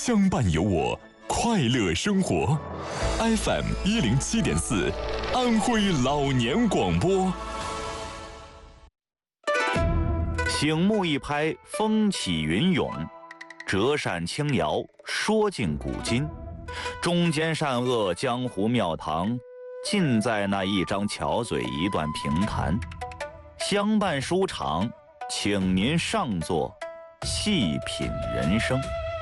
相伴有我，快乐生活。FM107.4，安徽老年广播。 醒目一拍，风起云涌；折扇轻摇，说尽古今。忠奸善恶，江湖庙堂，尽在那一张巧嘴，一段评弹。相伴书场，请您上座，细品人生。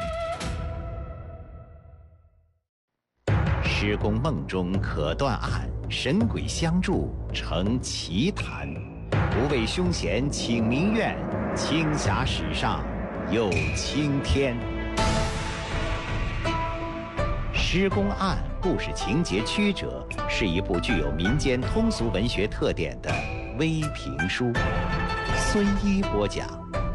施公梦中可断案，神鬼相助成奇谈。不畏凶险请民怨，青霞史上有青天。施公案故事情节曲折，是一部具有民间通俗文学特点的微评书。孙一播讲。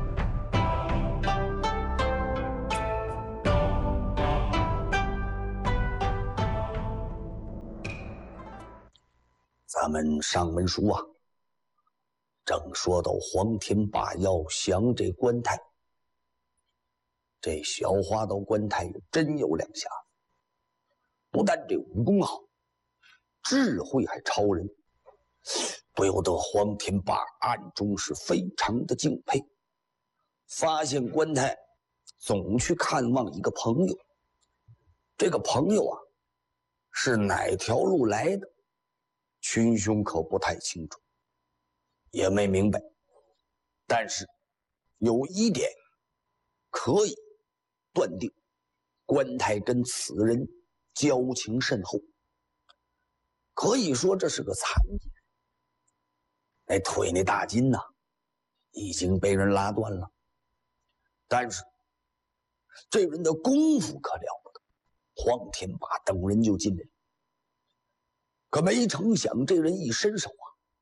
咱们上文书啊，正说到黄天霸要降这关太，这小花道关太真有两下，不但这武功好，智慧还超人，不由得黄天霸暗中是非常的敬佩。发现关太总去看望一个朋友，这个朋友啊是哪条路来的，群雄可不太清楚，也没明白。但是有一点可以断定，关太跟此人交情甚厚，可以说这是个残疾。那腿那大筋呐，已经被人拉断了，但是这人的功夫可了不得。黄天霸等人就进来了，可没成想这人一伸手啊，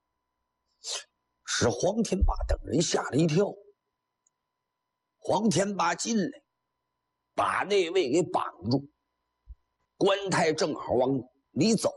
使黄天霸等人吓了一跳。黄天霸进来，把那位给绑住，关太正好往里走，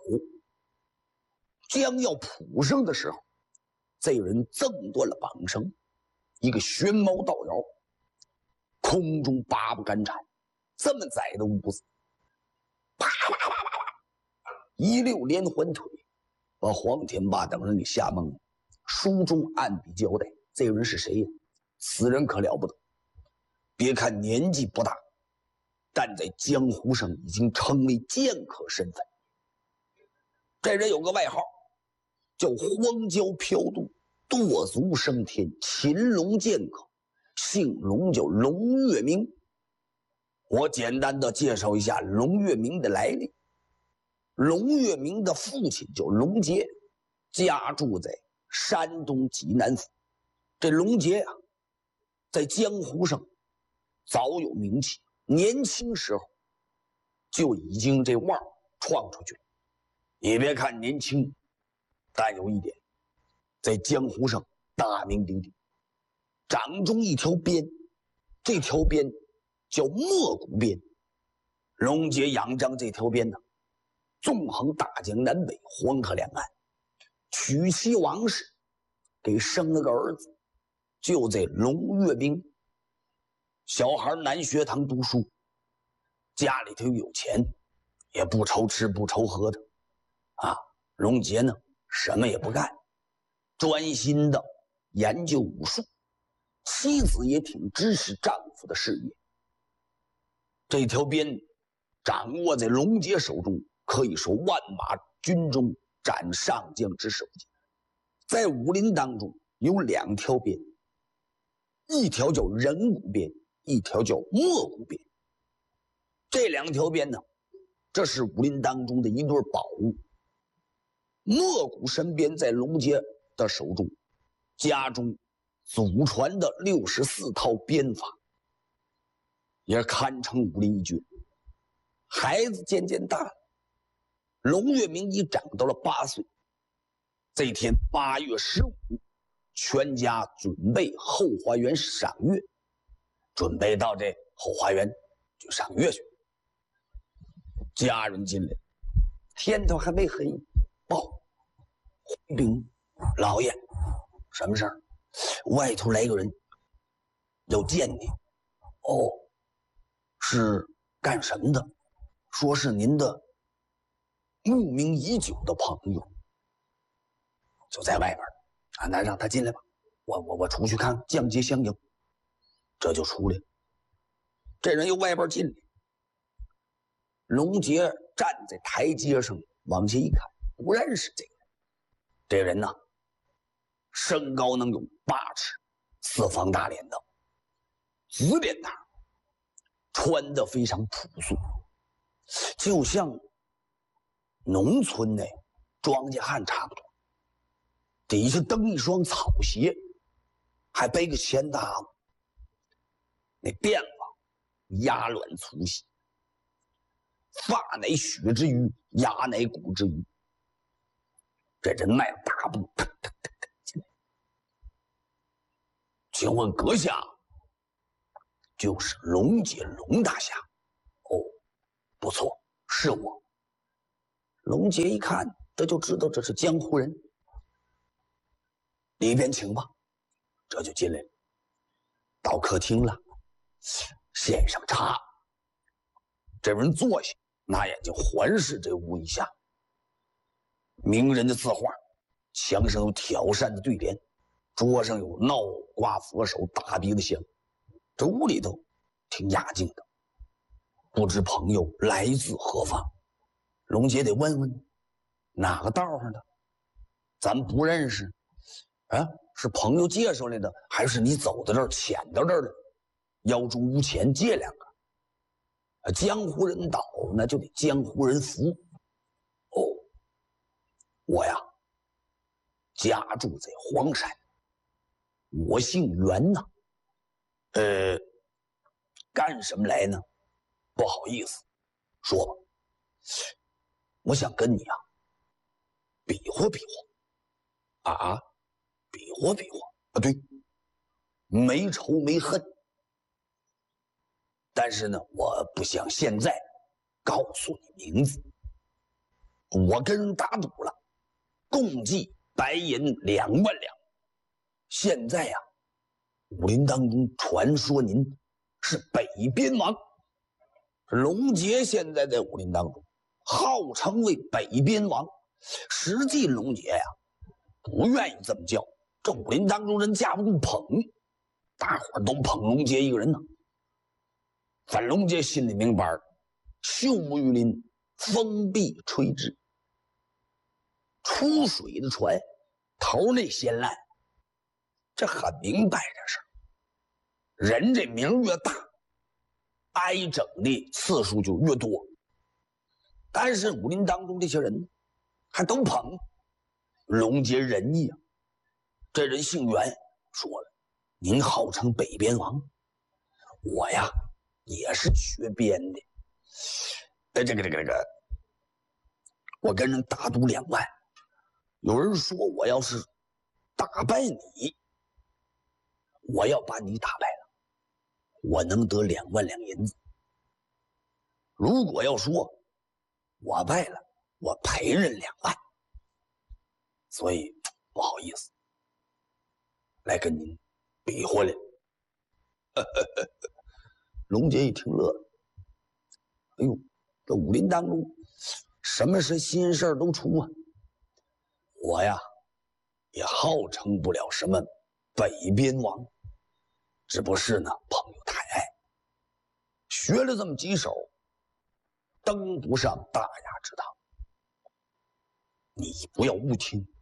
将要扑上的时候，这人挣断了绑绳，一个旋毛倒摇，空中拔不敢铲，这么窄的屋子，啪啪啪啪啪，一溜连环腿，把黄天霸等人给吓懵了。书中暗笔交代，这个人是谁呀？此人可了不得，别看年纪不大，但在江湖上已经成为剑客身份。这人有个外号，叫荒郊飘渡，堕足升天，擒龙剑客，姓龙叫龙月明。我简单的介绍一下龙月明的来历。龙月明的父亲叫龙杰，家住在山东济南府。这龙杰啊，在江湖上早有名气，年轻时候就已经这腕儿闯出去了。也别看年轻，但有一点，在江湖上大名鼎鼎，掌中一条鞭，这条鞭叫没骨鞭。龙杰仰仗这条鞭呢，纵横大江南北，黄河两岸，娶妻王氏，给生了个儿子，就这龙月明。小孩南学堂读书，家里头有钱，也不愁吃不愁喝的啊。龙杰呢，什么也不干，专心的研究武术，妻子也挺支持丈夫的事业。这条鞭掌握在龙杰手中，可以说万马军中斩上将之首级。在武林当中有两条鞭，一条叫人骨鞭，一条叫没骨鞭。这两条鞭呢，这是武林当中的一对宝物。没骨神鞭在龙杰的手中，家中祖传的64套鞭法，也堪称武林一绝。孩子渐渐大了，龙月明已长到了8岁。这天8月15，全家准备后花园赏月，准备到这后花园去赏月去。家人进来，天头还没黑，报回禀老爷，什么事儿？外头来个人要见你。哦，是干什么的？说是您的慕名已久的朋友，就在外边啊，那让他进来吧，我出去看降阶相迎。这就出来了，这人由外边进来，龙杰站在台阶上往下一看，不认识这个人。这人呢，身高能有8尺，四方大脸的，紫脸蛋，穿得非常朴素，就像农村的庄稼汉差不多。底下蹬一双草鞋，还背个钱搭子，那辫子鸭卵粗细，发乃血之余，牙乃骨之余。这人迈大步，腾腾腾腾进来。请问阁下，就是龙姐龙大侠？哦，不错，是我。龙杰一看，这就知道这是江湖人。里边请吧，这就进来了。到客厅了，献上茶。这人坐下，拿眼睛环视这屋一下。名人的字画，墙上有挑扇的对联，桌上有闹挂佛手大鼻子香。这屋里头挺雅静的，不知朋友来自何方。龙杰得问问哪个道上的，咱不认识啊，是朋友介绍来的，还是你走到这儿潜到这儿的？腰中无钱借2个。江湖人倒，那就得江湖人服。哦，我呀，家住在黄山，我姓袁呐。干什么来呢？不好意思，说吧。我想跟你啊，比划比划。啊，比划比划啊，对，没仇没恨。但是呢，我不想现在告诉你名字。我跟人打赌了，共计白银2万两。现在呀，武林当中传说您是北边王。龙杰现在在武林当中号称为北边王，实际龙杰呀不愿意这么叫，这武林当中人架不住捧，大伙都捧龙杰一个人呢。反龙杰心里明白，秀木玉林，风必吹之，出水的船头那先烂，这很明白这事儿。人这名越大，挨整的次数就越多。但是武林当中这些人还都捧龙杰仁义啊。这人姓袁，说了，您号称北边王，我呀也是学编的。这个，我跟人打赌2万。有人说我要是打败你，我要把你打败了，我能得2万两银子。如果要说我败了，我赔人2万。所以不好意思，来跟您比划来。龙杰一听乐了，哎呦，这武林当中什么是新事都出啊。我呀也号称不了什么北边王，只不是呢朋友太爱，学了这么几手，登不上大雅之堂。你不要误听，